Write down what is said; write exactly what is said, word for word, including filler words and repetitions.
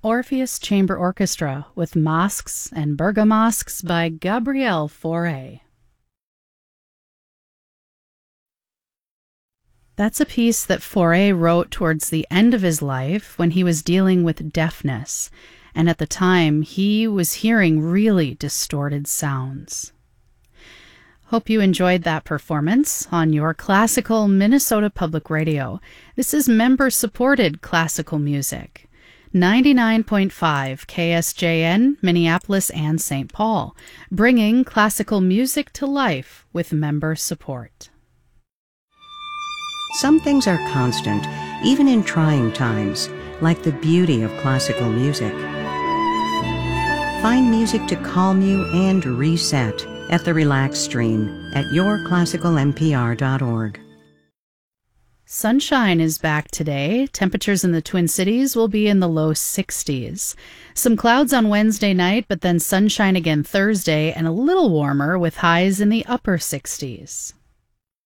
Orpheus Chamber Orchestra with Masques and Bergamasques by Gabriel Fauré. That's a piece that Fauré wrote towards the end of his life when he was dealing with deafness, and at the time he was hearing really distorted sounds. Hope you enjoyed that performance on your classical Minnesota Public Radio. This is member-supported classical music. ninety-nine point five K S J N, Minneapolis and Saint Paul, bringing classical music to life with member support. Some things are constant, even in trying times, like the beauty of classical music. Find music to calm you and reset at the Relax Stream at your classical m p r dot org. Sunshine is back today. Temperatures in the Twin Cities will be in the low sixties. Some clouds on Wednesday night, but then sunshine again Thursday and a little warmer with highs in the upper sixties.